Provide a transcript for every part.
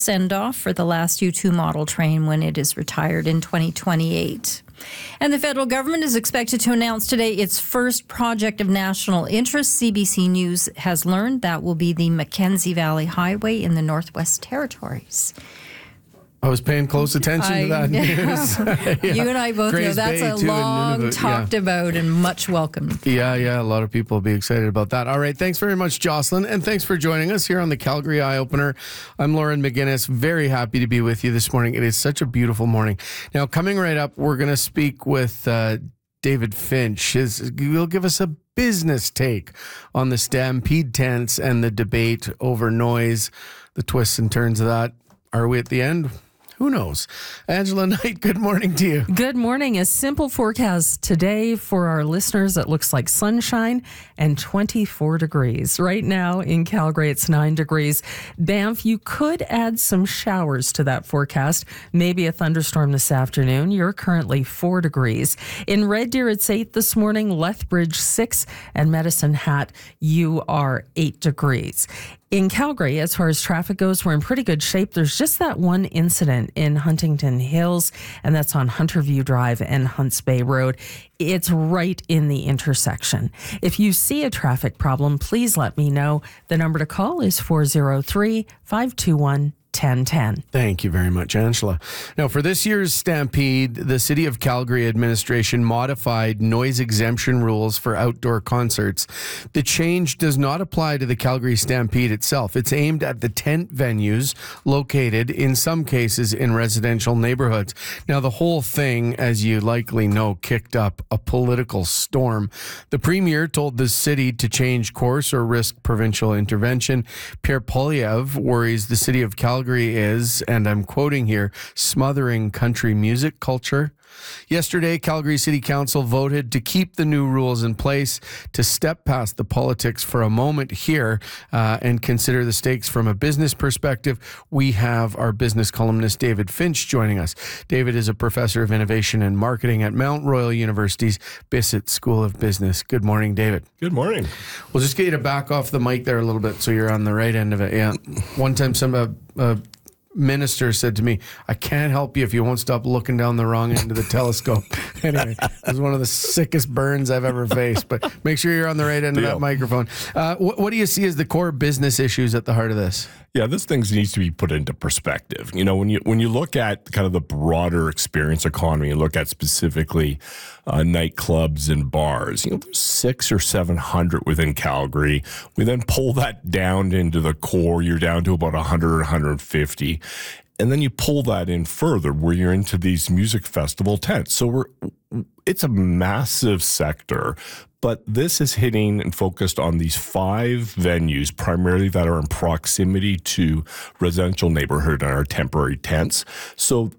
send-off for the last U2 model train when it is retired in 2028. And the federal government is expected to announce today its first project of national interest. CBC News has learned that will be the Mackenzie Valley Highway in the Northwest Territories. I was paying close attention to that news. Yeah. You and I both Grays know that's Bay a too, long talked about and much welcomed. Yeah. A lot of people will be excited about that. All right. Thanks very much, Jocelyn. And thanks for joining us here on the Calgary Eye Opener. I'm Lauren McGinnis. Very happy to be with you this morning. It is such a beautiful morning. Now, coming right up, we're going to speak with David Finch. He'll give us a business take on the Stampede tents and the debate over noise, the twists and turns of that. Are we at the end? Who knows? Angela Knight, good morning to you. Good morning. A simple forecast today for our listeners. It looks like sunshine and 24 degrees. Right now in Calgary, it's 9 degrees. Banff, you could add some showers to that forecast. Maybe a thunderstorm this afternoon. You're currently 4 degrees. In Red Deer, it's 8 this morning. Lethbridge, 6. And Medicine Hat, you are 8 degrees. In Calgary, as far as traffic goes, we're in pretty good shape. There's just that one incident in Huntington Hills, and that's on Hunterview Drive and Hunts Bay Road. It's right in the intersection. If you see a traffic problem, please let me know. The number to call is 403-521-1010. Thank you very much, Angela. Now, for this year's Stampede, the City of Calgary administration modified noise exemption rules for outdoor concerts. The change does not apply to the Calgary Stampede itself. It's aimed at the tent venues located, in some cases, in residential neighborhoods. Now, the whole thing, as you likely know, kicked up a political storm. The Premier told the city to change course or risk provincial intervention. Pierre Poilievre worries the City of Calgary is, and I'm quoting here, smothering country music culture. Yesterday, Calgary City Council voted to keep the new rules in place, to step past the politics for a moment here and consider the stakes from a business perspective. We have our business columnist, David Finch, joining us. David is a professor of innovation and marketing at Mount Royal University's Bissett School of Business. Good morning, David. Good morning. We'll just get you to back off the mic there a little bit so you're on the right end of it. Yeah. One time some minister said to me, I can't help you if you won't stop looking down the wrong end of the telescope. Anyway, it was one of the sickest burns I've ever faced, but make sure you're on the right end of that microphone. What do you see as the core business issues at the heart of this? Yeah, this thing needs to be put into perspective. You know, when you look at kind of the broader experience economy and look at specifically nightclubs and bars, you know, there's 600 or 700 within Calgary. We then pull that down into the core. You're down to about 100 or 150. And then you pull that in further where you're into these music festival tents. So it's a massive sector. But this is hitting and focused on these 5 venues, primarily that are in proximity to residential neighborhood and are temporary tents. So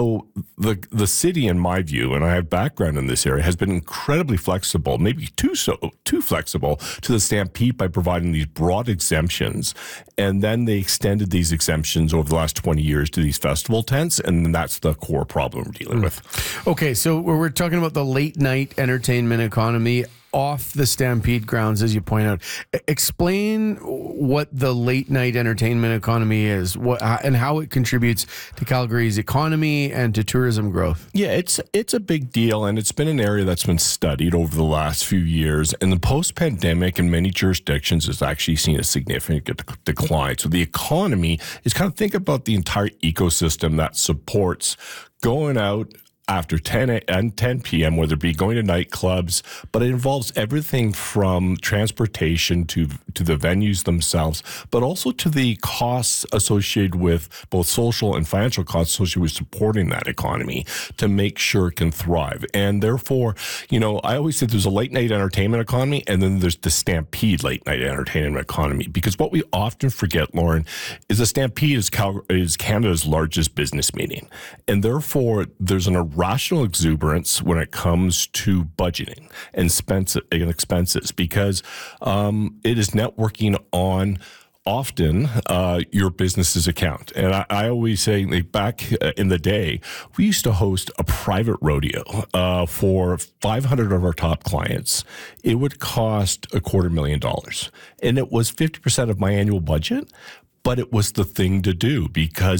the city, in my view, and I have background in this area, has been incredibly flexible, maybe too flexible to the Stampede by providing these broad exemptions. And then they extended these exemptions over the last 20 years to these festival tents, and that's the core problem we're dealing with. Okay, so we're talking about the late night entertainment economy off the Stampede grounds, as you point out. Explain what the late night entertainment economy is, and how it contributes to Calgary's economy and to tourism growth. Yeah, it's a big deal, and it's been an area that's been studied over the last few years. And the post-pandemic in many jurisdictions has actually seen a significant decline. So the economy is kind of, think about the entire ecosystem that supports going out after 10 p.m., whether it be going to nightclubs, but it involves everything from transportation to the venues themselves, but also to the costs associated with both social and financial costs associated with supporting that economy to make sure it can thrive. And therefore, you know, I always say there's a late night entertainment economy, and then there's the Stampede late night entertainment economy. Because what we often forget, Lauren, is the Stampede is Canada's largest business meeting. And therefore, there's an irrational exuberance when it comes to budgeting and expenses, because it is networking on often your business's account. And I always say, like, back in the day, we used to host a private rodeo for 500 of our top clients. It would cost $250,000, and it was 50% of my annual budget. But it was the thing to do because